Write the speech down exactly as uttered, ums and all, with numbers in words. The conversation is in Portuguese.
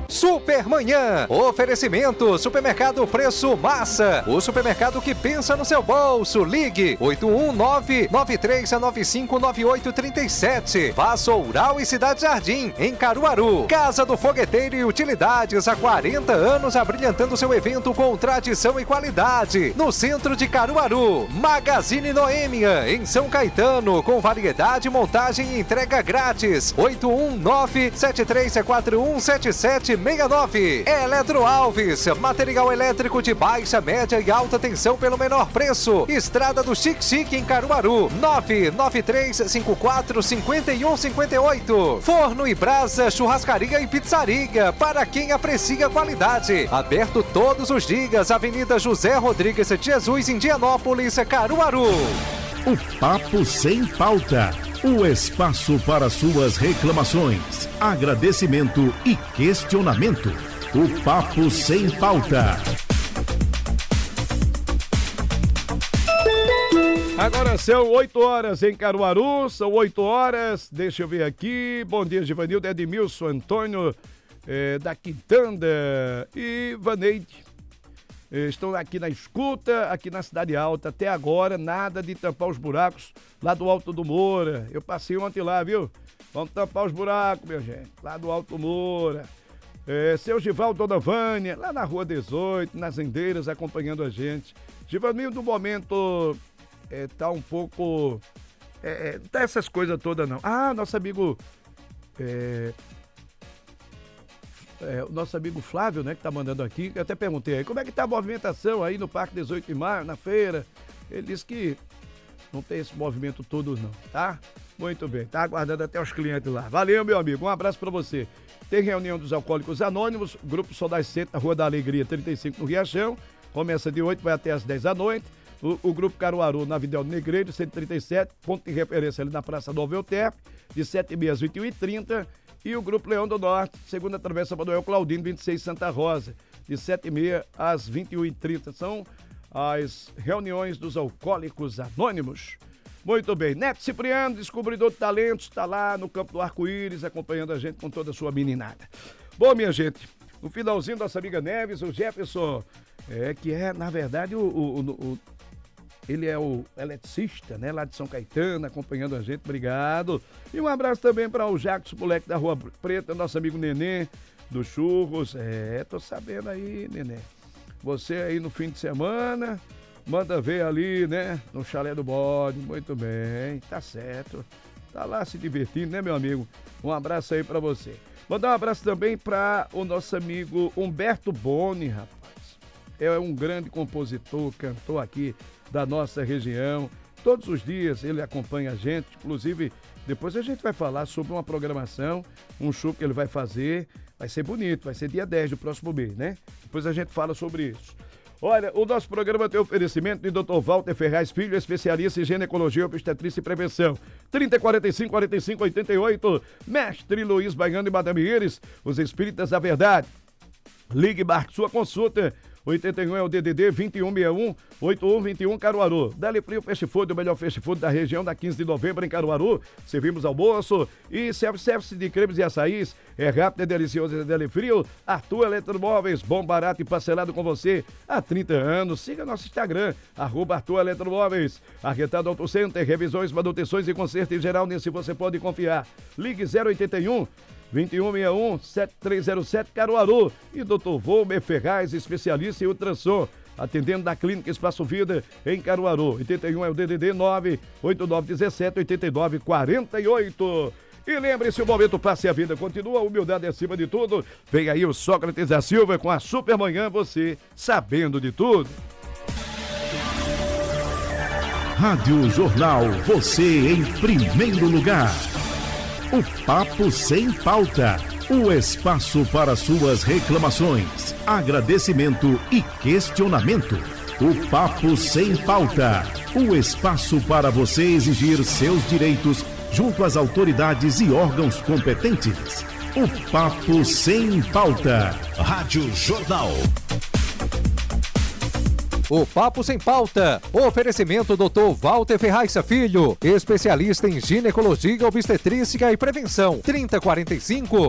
Supermanhã. Oferecimento Supermercado Preço Massa. O supermercado que pensa no seu bolso. Ligue oito um nove, nove três nove cinco, nove oito três sete. Vassoural e Cidade Jardim, em Caruaru. Casa do Fogueteiro e Utilidades, há quarenta anos abrilhantando seu evento com tradição e qualidade. No centro de Caruaru. Magazine Noêmia, em São Caetano, com variedade, montagem e entrega grátis. oito um nove, sete três quatro um, sete sete seis nove. Eletro Alves, material elétrico de baixa, média e alta tensão pelo menor preço. Estrada do Chique Chique, em Caruaru. nove nove três cinco quatro cinco um cinco oito. Forno e Brasa, churrascaria e pizzaria, para quem aprecia qualidade. Aberto todos os dias. Avenida José Rodrigues de Jesus, Indianópolis, Caruaru. O Papo Sem Pauta. O espaço para suas reclamações, agradecimento e questionamento. O Papo Sem Pauta. Agora são oito horas em Caruaru, são oito horas, deixa eu ver aqui. Bom dia, Givanildo, Edmilson, Antônio é, da Quintanda e Vaneide. Estão aqui na escuta, aqui na Cidade Alta. Até agora, nada de tampar os buracos lá do Alto do Moura. Eu passei ontem lá, viu? Vamos tampar os buracos, minha gente, lá do Alto do Moura. É, seu Givaldo, Dona Vânia, lá na Rua dezoito, nas Endeiras, acompanhando a gente. Givanildo, no momento, é, tá um pouco... É, não tá essas coisas todas, não. Ah, nosso amigo... É, É, o nosso amigo Flávio, né, que tá mandando aqui, eu até perguntei aí, como é que tá a movimentação aí no Parque dezoito de maio, na feira? Ele disse que não tem esse movimento todo não, tá? Muito bem, tá aguardando até os clientes lá. Valeu, meu amigo, um abraço pra você. Tem reunião dos Alcoólicos Anônimos, Grupo Soldado Centro, Rua da Alegria, trinta e cinco, no Riachão, começa de oito, vai até às dez da noite. O, o Grupo Caruaru, na Avenida Negreiro, cento e trinta e sete, ponto de referência ali na Praça do Alveltep, de sete e meia às vinte e uma e trinta. E o Grupo Leão do Norte, segunda travessa Manuel Claudino, vinte e seis, Santa Rosa, de sete e meia às vinte e uma e trinta. São as reuniões dos Alcoólicos Anônimos. Muito bem. Neto Cipriano, descobridor de talentos, está lá no Campo do Arco-Íris, acompanhando a gente com toda a sua meninada. Bom, minha gente, no finalzinho, nossa amiga Neves, o Jefferson, é, que é, na verdade, o... o, o, o ele é o eletricista, né, lá de São Caetano, acompanhando a gente, obrigado. E um abraço também para o Jacques, moleque da Rua Preta, nosso amigo Nenê, do Churros. É, tô sabendo aí, Nenê. Você aí no fim de semana, manda ver ali, né, no Chalé do Bode, muito bem, tá certo. Tá lá se divertindo, né, meu amigo? Um abraço aí para você. Mandar um abraço também para o nosso amigo Humberto Boni, rapaz. É um grande compositor, cantor aqui da nossa região. Todos os dias ele acompanha a gente, inclusive depois a gente vai falar sobre uma programação, um show que ele vai fazer, vai ser bonito, vai ser dia dez do próximo mês, né? Depois a gente fala sobre isso. Olha, o nosso programa tem oferecimento de doutor Walter Ferraz Filho, especialista em ginecologia, obstetrícia e prevenção. trinta, quarenta e cinco, quarenta e cinco, oitenta e oito, Mestre Luiz Baiano e Madame Iris, os Espíritas da Verdade. Ligue, marque sua consulta. oitenta e um é o D D D vinte e um sessenta e um, oitenta e um vinte e um Caruaru. Dali Frio Fast Food, o melhor fast food da região, da quinze de novembro em Caruaru. Servimos almoço e self-service de cremes e açaís. É rápido, é delicioso, é Dali Frio. Arthur Eletromóveis, bom, barato e parcelado com você há trinta anos. Siga nosso Instagram, arroba Arthur Eletromóveis. Arretado Auto Center, revisões, manutenções e conserto em geral, nesse você pode confiar. Ligue zero oitenta e um, vinte e um sessenta e um, setenta e três zero sete Caruaru. E doutor Volmer Ferraz, especialista em ultrassom, atendendo na Clínica Espaço Vida em Caruaru. oitenta e um é o D D D nove oito nove um sete, oito nove quatro oito. E lembre-se, o momento Passe a Vida continua, a humildade acima de tudo. Vem aí o Sócrates da Silva com a Supermanhã, você sabendo de tudo. Rádio Jornal, você em primeiro lugar. O Papo Sem Pauta, o espaço para suas reclamações, agradecimento e questionamento. O Papo Sem Pauta, o espaço para você exigir seus direitos junto às autoridades e órgãos competentes. O Papo Sem Pauta. Rádio Jornal. O Papo Sem Pauta. Oferecimento doutor Walter Ferraz Filho, especialista em ginecologia, obstetrícia e prevenção. trinta, quarenta e cinco,